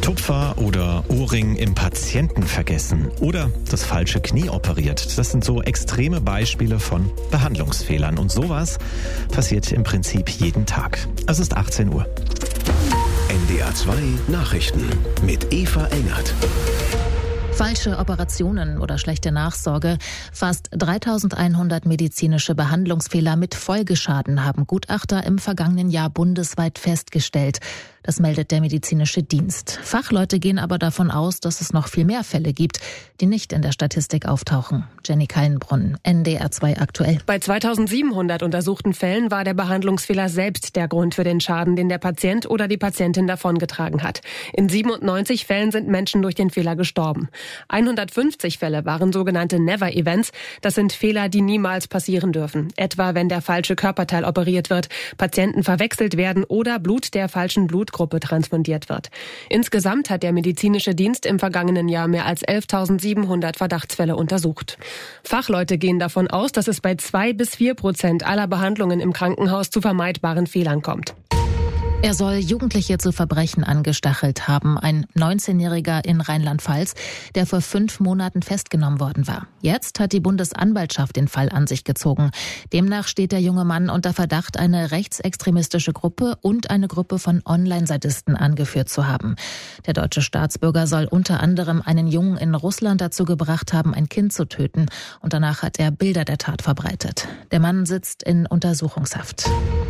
Tupfer oder Ohrring im Patienten vergessen oder das falsche Knie operiert. Das sind so extreme Beispiele von Behandlungsfehlern. Und sowas passiert im Prinzip jeden Tag. Es ist 18 Uhr. NDR 2 Nachrichten mit Eva Engert. Falsche Operationen oder schlechte Nachsorge. Fast 3100 medizinische Behandlungsfehler mit Folgeschaden haben Gutachter im vergangenen Jahr bundesweit festgestellt. Das meldet der medizinische Dienst. Fachleute gehen aber davon aus, dass es noch viel mehr Fälle gibt, die nicht in der Statistik auftauchen. Jenny Kallenbrunn, NDR 2 aktuell. Bei 2700 untersuchten Fällen war der Behandlungsfehler selbst der Grund für den Schaden, den der Patient oder die Patientin davongetragen hat. In 97 Fällen sind Menschen durch den Fehler gestorben. 150 Fälle waren sogenannte Never-Events. Das sind Fehler, die niemals passieren dürfen. Etwa wenn der falsche Körperteil operiert wird, Patienten verwechselt werden oder Blut der falschen Blutgruppe transfundiert wird. Insgesamt hat der medizinische Dienst im vergangenen Jahr mehr als 11.700 Verdachtsfälle untersucht. Fachleute gehen davon aus, dass es bei 2-4% aller Behandlungen im Krankenhaus zu vermeidbaren Fehlern kommt. Er soll Jugendliche zu Verbrechen angestachelt haben. Ein 19-Jähriger in Rheinland-Pfalz, der vor 5 Monaten festgenommen worden war. Jetzt hat die Bundesanwaltschaft den Fall an sich gezogen. Demnach steht der junge Mann unter Verdacht, eine rechtsextremistische Gruppe und eine Gruppe von Online-Sadisten angeführt zu haben. Der deutsche Staatsbürger soll unter anderem einen Jungen in Russland dazu gebracht haben, ein Kind zu töten. Und danach hat er Bilder der Tat verbreitet. Der Mann sitzt in Untersuchungshaft.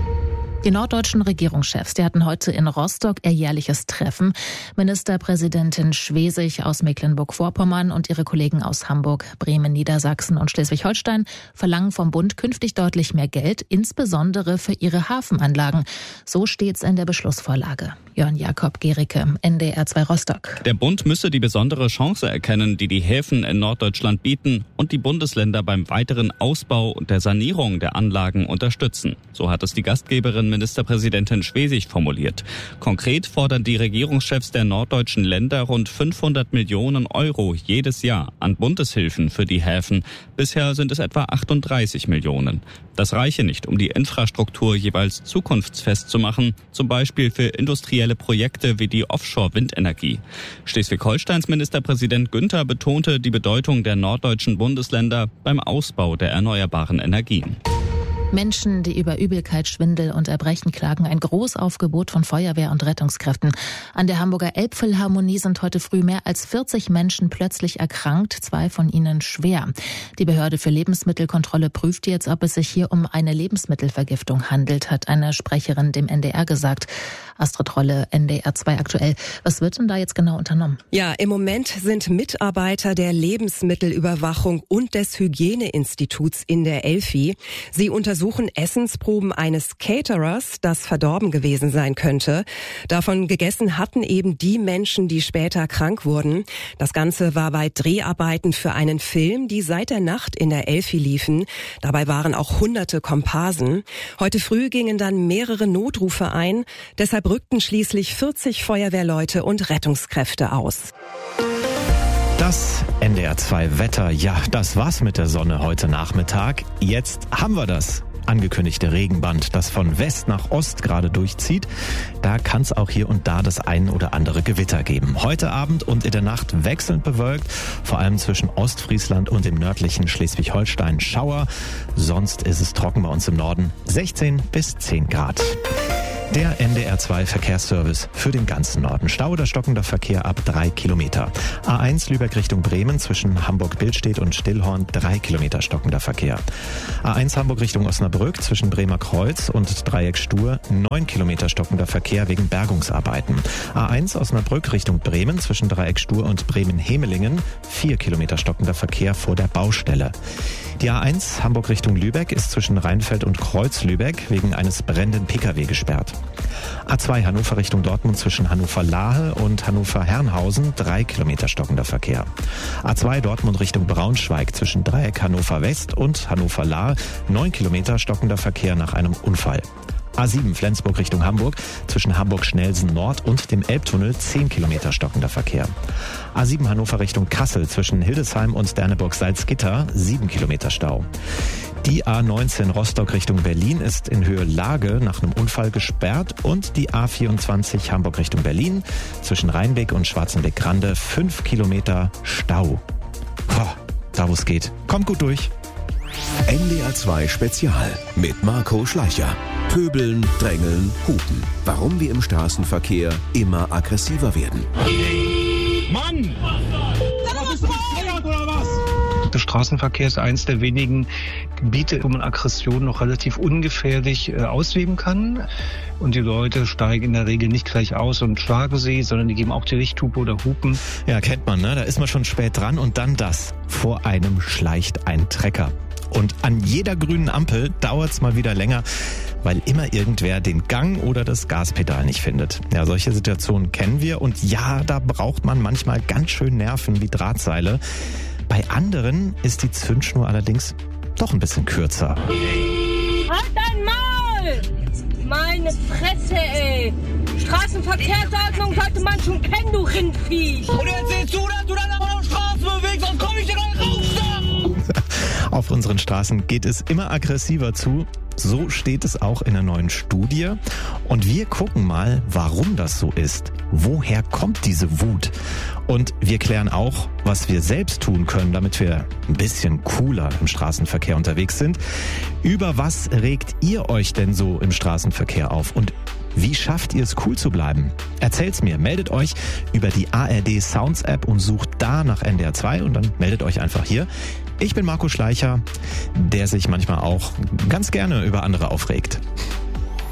Die norddeutschen Regierungschefs, die hatten heute in Rostock ihr jährliches Treffen. Ministerpräsidentin Schwesig aus Mecklenburg-Vorpommern und ihre Kollegen aus Hamburg, Bremen, Niedersachsen und Schleswig-Holstein verlangen vom Bund künftig deutlich mehr Geld, insbesondere für ihre Hafenanlagen. So steht's in der Beschlussvorlage. Jörn Jakob Gericke, NDR 2 Rostock. Der Bund müsse die besondere Chance erkennen, die die Häfen in Norddeutschland bieten und die Bundesländer beim weiteren Ausbau und der Sanierung der Anlagen unterstützen. So hat es die Gastgeberin Ministerpräsidentin Schwesig formuliert. Konkret fordern die Regierungschefs der norddeutschen Länder rund 500 Millionen Euro jedes Jahr an Bundeshilfen für die Häfen. Bisher sind es etwa 38 Millionen. Das reiche nicht, um die Infrastruktur jeweils zukunftsfest zu machen, zum Beispiel für industrielle Projekte wie die Offshore-Windenergie. Schleswig-Holsteins Ministerpräsident Günther betonte die Bedeutung der norddeutschen Bundesländer beim Ausbau der erneuerbaren Energien. Menschen, die über Übelkeit, Schwindel und Erbrechen klagen, ein Großaufgebot von Feuerwehr- und Rettungskräften. An der Hamburger Elbphilharmonie sind heute früh mehr als 40 Menschen plötzlich erkrankt, 2 von ihnen schwer. Die Behörde für Lebensmittelkontrolle prüft jetzt, ob es sich hier um eine Lebensmittelvergiftung handelt, hat eine Sprecherin dem NDR gesagt. Astrid Rolle, NDR 2 aktuell. Was wird denn da jetzt genau unternommen? Ja, im Moment sind Mitarbeiter der Lebensmittelüberwachung und des Hygieneinstituts in der Elfi. Sie untersuchen Essensproben eines Caterers, das verdorben gewesen sein könnte. Davon gegessen hatten eben die Menschen, die später krank wurden. Das Ganze war bei Dreharbeiten für einen Film, die seit der Nacht in der Elfi liefen. Dabei waren auch hunderte Komparsen. Heute früh gingen dann mehrere Notrufe ein. Deshalb rückten schließlich 40 Feuerwehrleute und Rettungskräfte aus. Das NDR 2 Wetter, ja, das war's mit der Sonne heute Nachmittag. Jetzt haben wir das angekündigte Regenband, das von West nach Ost gerade durchzieht. Da kann es auch hier und da das ein oder andere Gewitter geben. Heute Abend und in der Nacht wechselnd bewölkt, vor allem zwischen Ostfriesland und dem nördlichen Schleswig-Holstein Schauer. Sonst ist es trocken bei uns im Norden, 16 bis 10 Grad. Der NDR 2 Verkehrsservice für den ganzen Norden. Stau oder stockender Verkehr ab 3 Kilometer. A1 Lübeck Richtung Bremen zwischen Hamburg-Billstedt und Stillhorn 3 Kilometer stockender Verkehr. A1 Hamburg Richtung Osnabrück zwischen Bremer Kreuz und Dreieck Stur 9 Kilometer stockender Verkehr wegen Bergungsarbeiten. A1 Osnabrück Richtung Bremen zwischen Dreieck Stur und Bremen-Hemelingen 4 Kilometer stockender Verkehr vor der Baustelle. Die A1 Hamburg Richtung Lübeck ist zwischen Rheinfeld und Kreuz-Lübeck wegen eines brennenden Pkw gesperrt. A2 Hannover Richtung Dortmund zwischen Hannover-Lahe und Hannover-Herrnhausen 3 Kilometer stockender Verkehr. A2 Dortmund Richtung Braunschweig zwischen Dreieck Hannover West und Hannover-Lahe 9 Kilometer stockender Verkehr nach einem Unfall. A7 Flensburg Richtung Hamburg, zwischen Hamburg-Schnellsen Nord und dem Elbtunnel 10 Kilometer stockender Verkehr. A7 Hannover Richtung Kassel, zwischen Hildesheim und Derneburg-Salzgitter 7 Kilometer Stau. Die A19 Rostock Richtung Berlin ist in Höhe Lage nach einem Unfall gesperrt und die A24 Hamburg Richtung Berlin zwischen Rheinbeck und Schwarzenbeck-Grande 5 Kilometer Stau. Da wo es geht. Kommt gut durch. NDR 2 Spezial mit Marco Schleicher. Pöbeln, drängeln, hupen. Warum wir im Straßenverkehr immer aggressiver werden. Mann! Was ist das, oder was? Der Straßenverkehr ist eines der wenigen Gebiete, wo man Aggression noch relativ ungefährlich ausleben kann. Und die Leute steigen in der Regel nicht gleich aus und schlagen sie, sondern die geben auch die Richthupe oder hupen. Ja, kennt man, ne? Da ist man schon spät dran und dann das. Vor einem schleicht ein Trecker. Und an jeder grünen Ampel dauert's mal wieder länger, weil immer irgendwer den Gang oder das Gaspedal nicht findet. Ja, solche Situationen kennen wir und ja, da braucht man manchmal ganz schön Nerven wie Drahtseile. Bei anderen ist die Zündschnur allerdings doch ein bisschen kürzer. Halt dein Maul! Meine Fresse, ey! Straßenverkehrsordnung sollte man schon kennen, du Rindviech! Und jetzt siehst du, dass du dann aber auf Straßen bewegst, sonst komm ich dir gleich raus! Auf unseren Straßen geht es immer aggressiver zu. So steht es auch in einer neuen Studie. Und wir gucken mal, warum das so ist. Woher kommt diese Wut? Und wir klären auch, was wir selbst tun können, damit wir ein bisschen cooler im Straßenverkehr unterwegs sind. Über was regt ihr euch denn so im Straßenverkehr auf? Und wie schafft ihr es, cool zu bleiben? Erzählt's mir, meldet euch über die ARD Sounds App und sucht da nach NDR 2 und dann meldet euch einfach hier. Ich bin Marco Schleicher, der sich manchmal auch ganz gerne über andere aufregt.